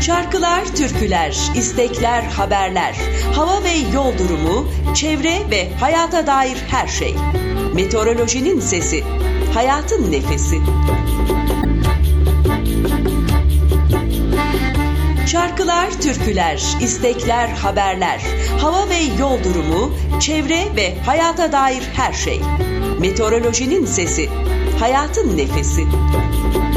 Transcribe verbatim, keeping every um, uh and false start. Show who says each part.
Speaker 1: Şarkılar, türküler, istekler, haberler, hava ve yol durumu, çevre ve hayata dair her şey. Meteorolojinin sesi, hayatın nefesi. Şarkılar, türküler, istekler, haberler, hava ve yol durumu, çevre ve hayata dair her şey. Meteorolojinin sesi, hayatın nefesi.